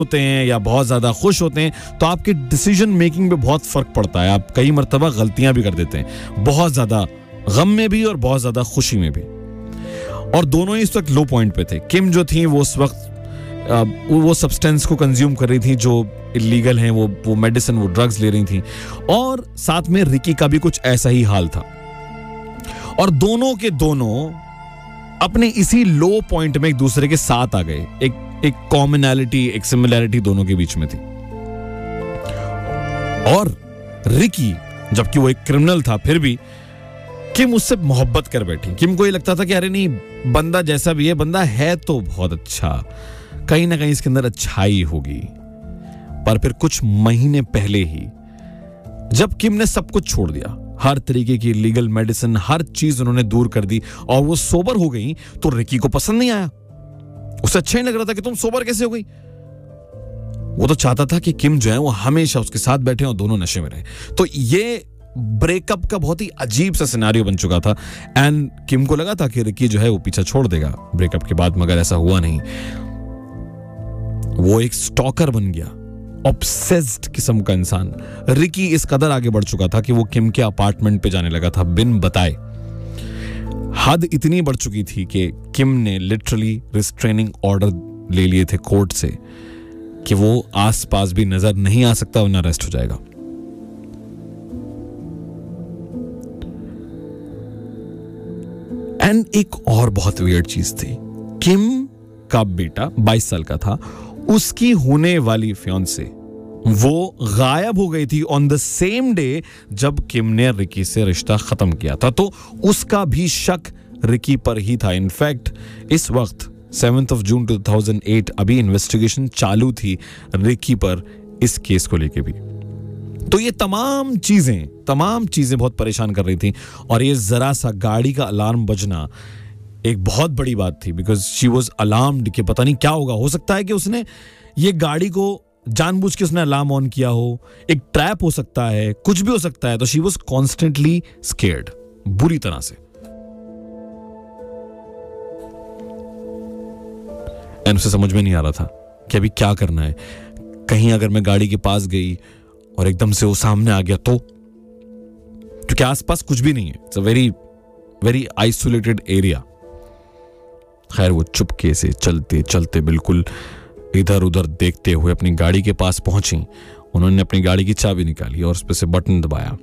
होते हैं या बहुत ज़्यादा खुश होते हैं तो आपके डिसीजन मेकिंग पे बहुत फ़र्क पड़ता है. आप कई मर्तबा गलतियां भी कर देते हैं, बहुत ज़्यादा गम में भी और बहुत ज़्यादा खुशी में भी. और दोनों ही इस वक्त लो पॉइंट पे थे. किम जो थी वो उस वक्त वो सब्सटेंस को कंज्यूम कर रही थी जो इलीगल हैं, वो मेडिसिन, वो ड्रग्स ले रही थी. और साथ में रिकी का भी कुछ ऐसा ही हाल था. और दोनों के दोनों अपने इसी लो पॉइंट में एक दूसरे के साथ आ गए. एक कॉमनैलिटी, एक सिमिलैरिटी दोनों के बीच में थी. और रिकी, जबकि वो एक क्रिमिनल था, फिर भी किम उससे मोहब्बत कर बैठी. किम को ये लगता था कि अरे नहीं, बंदा जैसा भी है, बंदा है तो बहुत अच्छा, कहीं ना कहीं इसके अंदर अच्छाई होगी. पर फिर कुछ महीने पहले ही जब किम ने सब कुछ छोड़ दिया, हर तरीके की लीगल मेडिसिन, हर चीज उन्होंने दूर कर दी और वो सोबर हो गई, तो रिकी को पसंद नहीं आया. उसे अच्छा ही लग रहा था कि तुम सोबर कैसे हो गई. वो तो चाहता था कि किम जो है वो हमेशा उसके साथ बैठे और दोनों नशे में रहे. तो ये ब्रेकअप का बहुत ही अजीब सा सिनेरियो बन चुका था. एंड किम को लगा था कि रिकी जो है वो पीछा छोड़ देगा ब्रेकअप के बाद, मगर ऐसा हुआ नहीं. वो एक स्टॉकर बन गया, ऑब्सेस्ड किस्म का इंसान. रिकी इस कदर आगे बढ़ चुका था कि वो किम के अपार्टमेंट पे जाने लगा था बिन बताए. हद इतनी बढ़ चुकी थी कि किम ने लिटरली रिस्ट्रेनिंग ऑर्डर ले लिए थे कोर्ट से कि वो आसपास भी नजर नहीं आ सकता वरना अरेस्ट हो जाएगा. एंड एक और बहुत वियर्ड चीज थी. किम का बेटा 22 साल का था, उसकी होने वाली फियांसे वो गायब हो गई थी ऑन द सेम डे जब किम ने रिकी से रिश्ता खत्म किया था. तो उसका भी शक रिकी पर ही था. इनफैक्ट इस वक्त 7th of June 2008 अभी इन्वेस्टिगेशन चालू थी रिकी पर इस केस को लेके भी. तो ये तमाम चीजें बहुत परेशान कर रही थी. और ये जरा सा गाड़ी का अलार्म बजना एक बहुत बड़ी बात थी, बिकॉज शी वॉज अलार्म्ड कि पता नहीं क्या होगा. हो सकता है कि उसने ये गाड़ी को जानबूझ के उसने अलार्म ऑन किया हो, एक ट्रैप हो सकता है, कुछ भी हो सकता है. तो शी वॉज कॉन्स्टेंटली स्केर्ड, बुरी तरह से. एंड उसे समझ में नहीं आ रहा था कि अभी क्या करना है. कहीं अगर मैं गाड़ी के पास गई और एकदम से वो सामने आ गया तो, क्योंकि आसपास कुछ भी नहीं है. It's a very very isolated area. खैर वो चुपके से चलते चलते बिल्कुल इधर उधर देखते हुए अपनी गाड़ी के पास पहुंची. उन्होंने अपनी गाड़ी की चाबी निकाली और उस पर से बटन दबाया.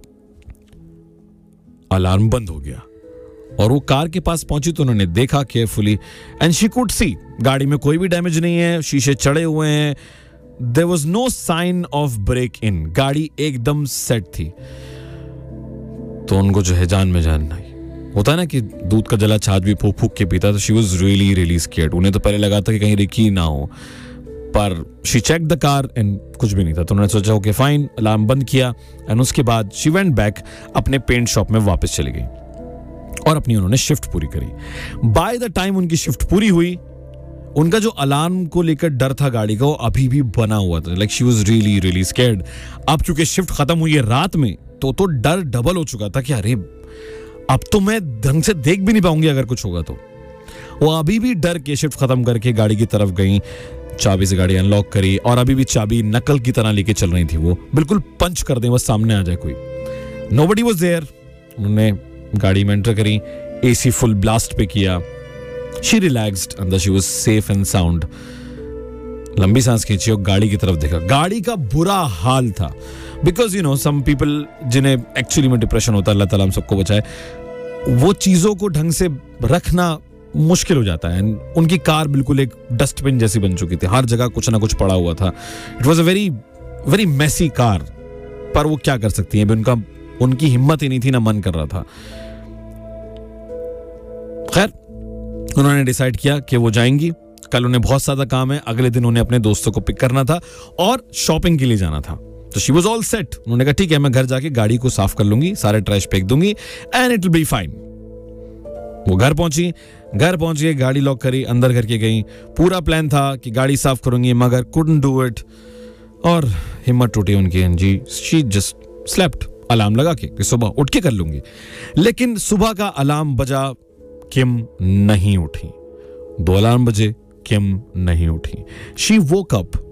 अलार्म बंद हो गया और वो कार के पास पहुंची तो उन्होंने देखा carefully and she could see गाड़ी में कोई भी डैमेज नहीं है, शीशे चढ़े हुए हैं. There was no sign of break in. गाड़ी एकदम सेट थी. तो उनको जो है जान में जान आई. होता है ना कि दूध का जला छाछ भी फूक फूक के पीता. तो she was really really scared. उन्हें तो पहले लगा था कि कहीं रिकी ना हो, पर she check the car and कुछ भी नहीं था. तो उन्होंने सोचा ओके फाइन, अलार्म बंद किया एंड उसके बाद शी वेंट बैक, अपने पेंट शॉप में वापस चली गई और अपनी उन्होंने शिफ्ट पूरी करी. बाय द टाइम उनकी शिफ्ट पूरी हुई, उनका जो अलार्म को लेकर डर था गाड़ी का वो अभी भी बना हुआ था. Like she was really really scared. अब चूंकि शिफ्ट खत्म हुई है रात में, तो डर डबल हो चुका था कि अरे अब तो मैं ढंग से देख भी नहीं पाऊंगी अगर कुछ होगा तो. वो अभी भी डर के शिफ्ट खत्म करके गाड़ी की तरफ गई, चाबी से गाड़ी अनलॉक करी और अभी भी चाबी नकल की तरह लेके चल रही थी. वो बिल्कुल पंच कर दे बस सामने आ जाए कोई. Nobody was there. उन्होंने गाड़ी में एंटर करी, एसी फुल ब्लास्ट पे किया. She relaxed and she was safe and sound. लंबी सांस खींची और गाड़ी की तरफ देखा. गाड़ी का बुरा हाल था, because you know some people जिन्हें एक्चुअली में डिप्रेशन होता है, अल्लाह ताला हम सबको बचाए, वो चीजों को ढंग से रखना मुश्किल हो जाता है. उनकी कार बिल्कुल एक डस्टबिन जैसी बन चुकी थी, हर जगह कुछ ना कुछ पड़ा हुआ था. It was a very very messy car. पर वो क्या कर सकती है, उनकी हिम्मत ही नहीं थी, ना मन कर रहा था. खैर उन्होंने डिसाइड किया कि वो जाएंगी. कल उन्हें बहुत ज्यादा काम है, अगले दिन उन्हें अपने दोस्तों को पिक करना था और शॉपिंग के लिए जाना था. तो शी वाज ऑल सेट. उन्होंने कहा ठीक है, मैं घर जाके गाड़ी को साफ कर लूंगी, सारे ट्रैश फेंक दूंगी and it will be fine. वो घर पहुंची के गाड़ी लॉक करी, अंदर करके गई. पूरा प्लान था कि गाड़ी साफ करूंगी, मगर कुडंट डू इट और हिम्मत टूटी उनकी. जी शी जस्ट स्लेप्ट. अलार्म लगा के कि सुबह उठ के कर लूंगी. लेकिन सुबह का अलार्म बजा, किम नहीं उठी. 2 अलार्म बजे, किम नहीं उठी. She woke up